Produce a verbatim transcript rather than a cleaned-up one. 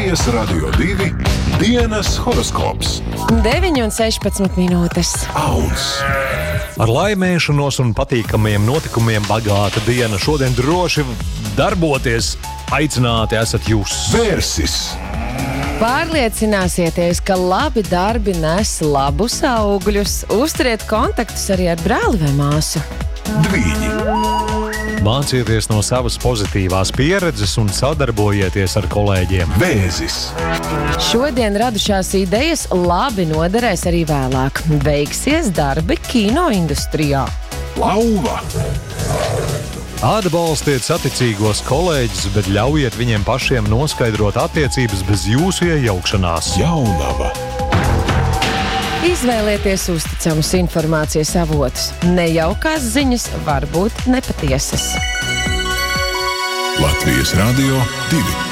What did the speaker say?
Latvijas Radio divi dienas horoskops. deviņi un sešpadsmit minūtes. Auns. Ar laimēšanos un patīkamiem notikumiem bagāta diena. Šodien droši darboties aicināti esat jūs. Vērsis. Pārliecināsieties, ka labi darbi nes labus augļus. Uzturiet kontaktus arī ar brāli vai māsu. Dvīņi. Mācieties no savas pozitīvās pieredzes un sadarbojieties ar kolēģiem. Vēzis. Šodien radušās idejas labi noderēs arī vēlāk. Veiksies darbi kino industrijā. Lauva. Atbalstiet saticīgos kolēģus, bet ļaujiet viņiem pašiem noskaidrot attiecības bez jūsu iejaukšanās. Jaunava. Izvēlieties uzticamus informācijas avotus. Nejaukās ziņas var būt nepatiesas. Latvijas Radio divi.